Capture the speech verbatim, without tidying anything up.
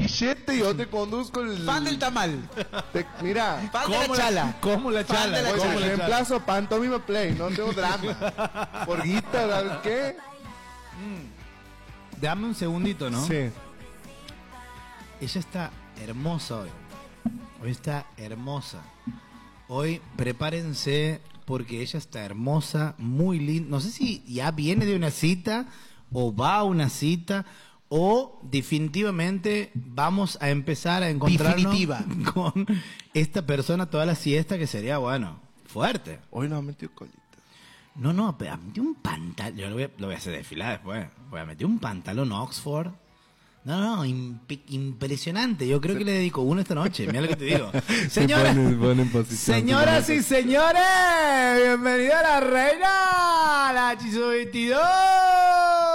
billete y yo te conduzco el... Fan del tamal. Te, mira. Fan de la chala. ¿Cómo la Fan chala? de la Pues, ¿Cómo la chala? reemplazo Pantomima Play, no tengo drama. Por guita, ¿sabes qué? Dame un segundito, ¿no? Sí. Ella está hermosa hoy. Hoy está hermosa. Hoy prepárense porque ella está hermosa, muy linda. No sé si ya viene de una cita o va a una cita o definitivamente vamos a empezar a encontrarnos Definitiva. con esta persona toda la siesta, que sería, bueno, fuerte. Hoy nos ha metido colita. No, no, pero metí un pantalón. Yo lo voy, a, lo voy a hacer desfilar después. Voy a meter un pantalón Oxford. No, no, imp- impresionante. Yo creo que le dedico uno esta noche. Mira lo que te digo. Señoras, Se pone- pone en posición, señoras se y pone- señores, bienvenida a la reina, la Chizo veintidós.